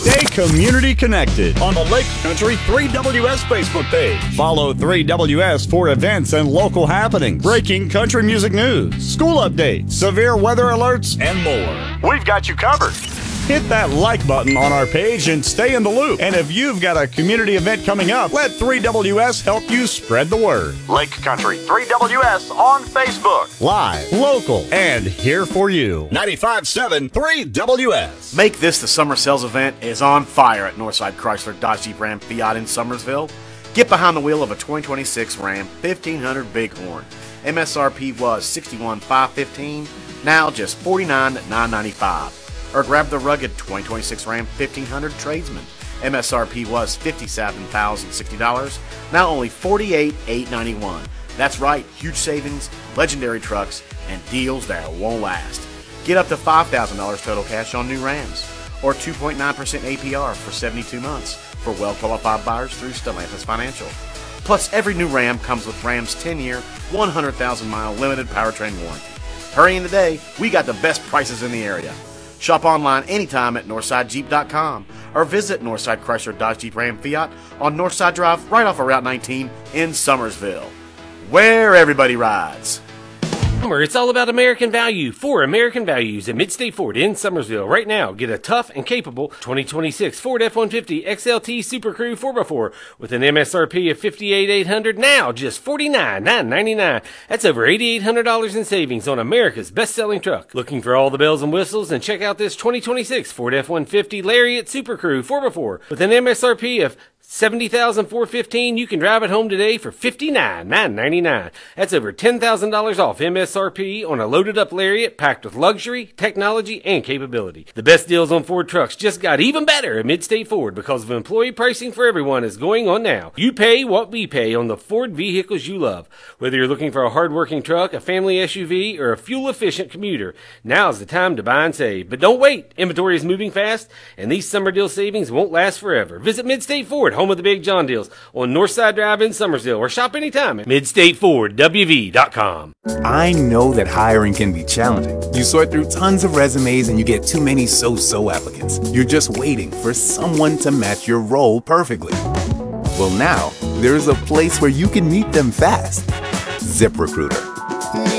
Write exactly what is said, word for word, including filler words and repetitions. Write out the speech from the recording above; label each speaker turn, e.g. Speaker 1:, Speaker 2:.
Speaker 1: Stay community connected on the Lake Country three W S Facebook page. Follow three W S for events and local happenings, breaking country music news, school updates, severe weather alerts, and more. We've got you covered. Hit that like button on our page and stay in the loop. And if you've got a community event coming up, let three W S help you spread the word. Lake Country three W S on Facebook. Live, local, and here for you. ninety-five point seven three W S.
Speaker 2: Make This the Summer Sales event is on fire at Northside Chrysler Dodge Jeep Ram Fiat in Summersville. Get behind the wheel of a twenty twenty-six Ram fifteen hundred Bighorn. M S R P was sixty-one thousand five hundred fifteen dollars, now just forty-nine thousand nine hundred ninety-five dollars. Or grab the rugged twenty twenty-six Ram fifteen hundred Tradesman. M S R P was fifty-seven thousand sixty dollars, now only forty-eight thousand eight hundred ninety-one dollars. That's right, huge savings, legendary trucks, and deals that won't last. Get up to five thousand dollars total cash on new Rams, or two point nine percent A P R for seventy-two months for well-qualified buyers through Stellantis Financial. Plus, every new Ram comes with Ram's ten-year, one hundred thousand mile limited powertrain warranty. Hurry in today, we got the best prices in the area. Shop online anytime at northside jeep dot com or visit Northside Chrysler Dodge Jeep Ram Fiat on Northside Drive right off of Route nineteen in Summersville, where everybody rides.
Speaker 3: It's all about American value for American values at Midstate Ford in Summersville. Right now, get a tough and capable twenty twenty-six Ford F one fifty X L T Super Crew four by four with an M S R P of fifty-eight thousand eight hundred dollars, now just forty-nine thousand nine hundred ninety-nine dollars. That's over eight thousand eight hundred dollars in savings on America's best-selling truck. Looking for all the bells and whistles? And check out this twenty twenty-six Ford F one fifty Lariat Super Crew four by four with an M S R P of seventy thousand four hundred fifteen dollars. You can drive it home today for fifty-nine thousand nine hundred ninety-nine dollars. That's over ten thousand dollars off M S R P on a loaded-up Lariat packed with luxury, technology, and capability. The best deals on Ford trucks just got even better at Midstate Ford because of employee pricing for everyone is going on now. You pay what we pay on the Ford vehicles you love. Whether you're looking for a hard-working truck, a family S U V, or a fuel-efficient commuter, now's the time to buy and save. But don't wait. Inventory is moving fast, and these summer deal savings won't last forever. Visit Midstate Ford, home of the Big John deals, on Northside Drive in Summersville, or shop anytime at midstate ford w v dot com.
Speaker 4: I know that hiring can be challenging. You sort through tons of resumes and you get too many so-so applicants. You're just waiting for someone to match your role perfectly. Well, now, there's a place where you can meet them fast. ZipRecruiter.